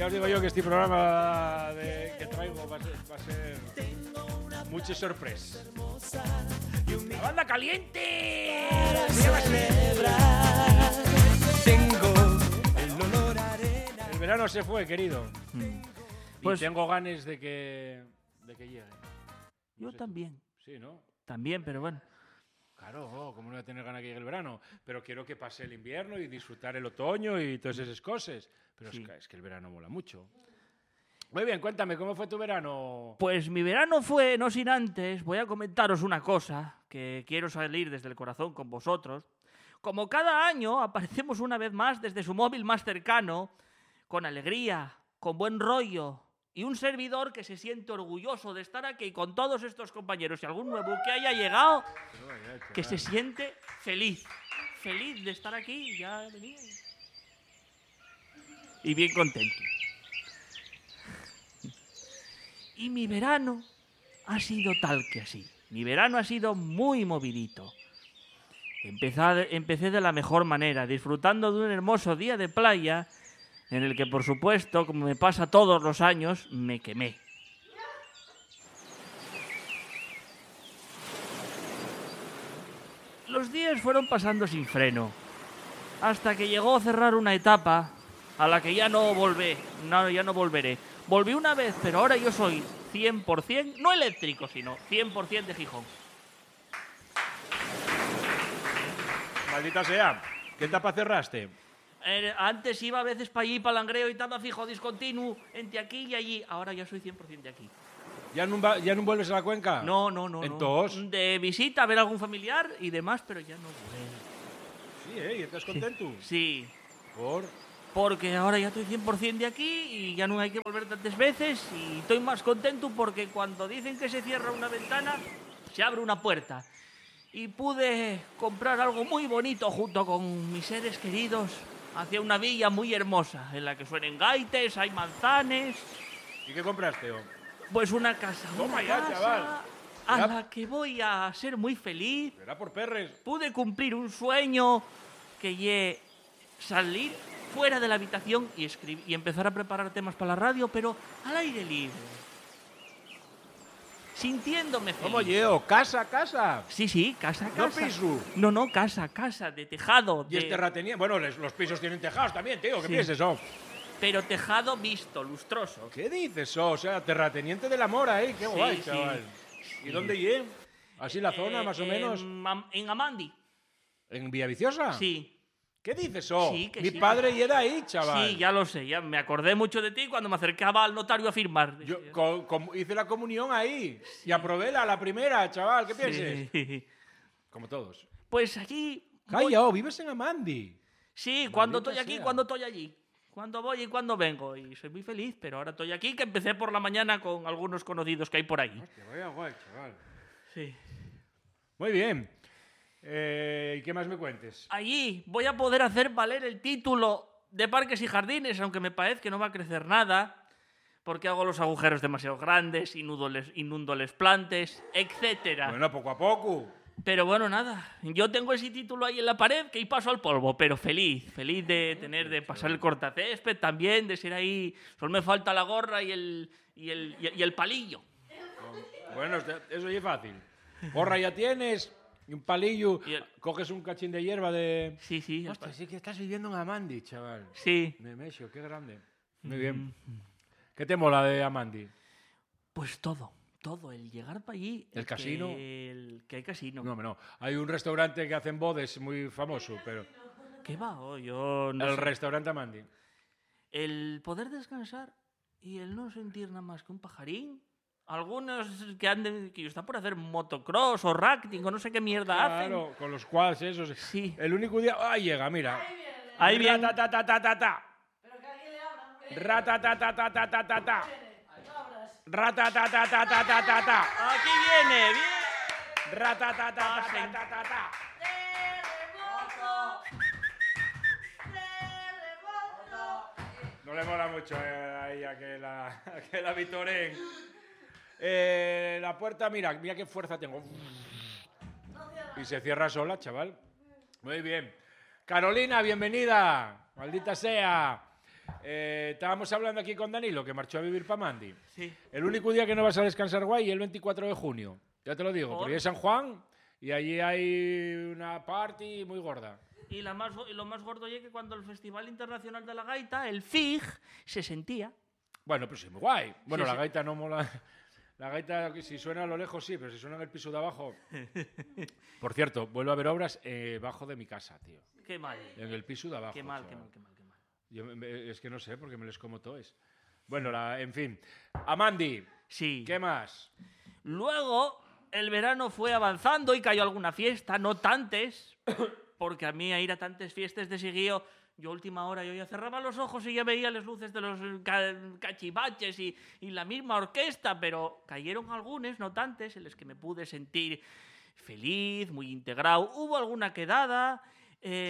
Ya os digo yo que este programa que traigo va a ser muchas sorpresas. ¡La banda caliente! El verano se fue, querido. Pues y tengo ganas de que llegue. Yo también. Sí, ¿no? También, pero bueno. Claro, como no voy a tener ganas que llegue el verano. Pero quiero que pase el invierno y disfrutar el otoño y todas esas cosas. Pero Sí. es que el verano mola mucho. Muy bien, cuéntame, ¿cómo fue tu verano? Pues mi verano fue, no sin antes, voy a comentaros una cosa que quiero salir desde el corazón con vosotros. Como cada año aparecemos una vez más desde su móvil más cercano, con alegría, con buen rollo y un servidor que se siente orgulloso de estar aquí con todos estos compañeros y algún nuevo que haya llegado, que se siente feliz. Feliz de estar aquí, ya venía. Y bien contento. Y mi verano ha sido tal que así. Mi verano ha sido muy movidito. Empecé de la mejor manera, disfrutando de un hermoso día de playa, en el que, por supuesto, como me pasa todos los años, me quemé. Los días fueron pasando sin freno, hasta que llegó a cerrar una etapa a la que ya no volveré. Volví una vez, pero ahora yo soy 100%, no eléctrico, sino 100% de Gijón. Maldita sea, ¿qué etapa cerraste? Antes iba a veces para allí, para Langreo, y estaba fijo discontinuo entre aquí y allí. Ahora ya soy 100% de aquí. ¿Ya no vuelves a la cuenca? No. ¿Entonces? De visita, a ver algún familiar y demás, pero ya no vuelvo. Sí, ¿y estás contento? Sí. ¿Por? Porque ahora ya estoy 100% de aquí y ya no hay que volver tantas veces y estoy más contento porque cuando dicen que se cierra una ventana, se abre una puerta. Y pude comprar algo muy bonito junto con mis seres queridos hacia una villa muy hermosa en la que suenen gaites, hay manzanes. ¿Y qué compraste? Pues una casa, Toma una ya, casa chaval. a Ya. la que voy a ser muy feliz. Era por perres. Pude cumplir un sueño que salir fuera de la habitación y escribir y empezar a preparar temas para la radio, pero al aire libre. Sintiéndome feliz. ¿Cómo llevo? ¿Casa? Sí, casa. ¿No piso? No, casa, de tejado. ¿Y es terrateniente? Bueno, los pisos tienen tejados también, tío. ¿Qué Sí. piensas eso? Pero tejado visto, lustroso. ¿Qué dices eso? O sea, terrateniente del amor ahí. Qué guay, Sí. chaval. ¿Y Sí. dónde llegué? ¿Así la zona, más o menos? En Amandi. ¿En Villaviciosa? Sí. ¿Qué dices eso? Sí, que Mi sí. padre llega ahí, chaval. Sí, ya lo sé, ya me acordé mucho de ti cuando me acercaba al notario a firmar. Yo hice la comunión ahí. Y aprobé la primera, chaval. ¿Qué piensas? Sí. Como todos. Pues aquí... Calla, vives en Amandi. Sí, cuando Maldita estoy aquí, sea. cuando estoy allí. Cuando voy y cuando vengo. Y soy muy feliz, pero ahora estoy aquí, que empecé por la mañana con algunos conocidos que hay por ahí. Hostia, vaya guay, chaval. Sí. Muy bien. ¿Y qué más me cuentes? Allí voy a poder hacer valer el título de Parques y Jardines, aunque me parece que no va a crecer nada, porque hago los agujeros demasiado grandes, inundo les plantes, etcétera. Bueno, poco a poco. Pero bueno, nada. Yo tengo ese título ahí en la pared que ahí paso al polvo, pero feliz de pasar el cortacésped también, de ser ahí. Solo me falta la gorra y el palillo. Bueno, eso ya es fácil. Gorra ya tienes, y un palillo, coges un cachín de hierba de... Sí. Hostia, sí que estás viviendo en Amandi, chaval. Sí. Nemesio, qué grande. Muy bien. ¿Qué te mola de Amandi? Pues todo, el llegar para allí. ¿El casino? Que hay casino. No. Hay un restaurante que hacen bodes muy famoso, pero... ¿Qué va? Oh, yo no El sé. restaurante Amandi. El poder descansar y el no sentir nada más que un pajarín. Algunos que están por hacer motocross o rafting o no sé qué mierda hacen. Claro, con los quads esos. Sí. El único día... ¡Ahí llega, mira! Ahí viene. Ratatatatata. Ratatatatata. Ratatatatata. Aquí viene, Ratatatatata. No le mola mucho ahí a que la vitoren. La puerta, mira qué fuerza tengo. Y se cierra sola, chaval. Muy bien. Carolina, bienvenida. Maldita sea. Estábamos hablando aquí con Danilo, que marchó a vivir para Mandi. Sí. El único día que no vas a descansar guay es el 24 de junio. Ya te lo digo, ¿Por? porque es San Juan y allí hay una party muy gorda. Y lo más gordo es que cuando el Festival Internacional de la Gaita, el FIG, se sentía. Bueno, pero sí, muy guay. Bueno, Sí, la sí. gaita no mola. La gaita, si suena a lo lejos, sí, pero si suena en el piso de abajo. Por cierto, vuelvo a ver obras bajo de mi casa, tío. Qué mal. En el piso de abajo. Qué mal, chaval. qué mal, qué mal, qué mal. Es que no sé, porque me les como toes. Bueno, en fin. Amandi, Sí. ¿qué más? Luego, el verano fue avanzando y cayó alguna fiesta, no tantes, porque a mí a ir a tantas fiestas de seguido, yo a última hora yo ya cerraba los ojos y ya veía las luces de los cachivaches y la misma orquesta, pero cayeron algunas, no tantas, en las que me pude sentir feliz, muy integrado. Hubo alguna quedada,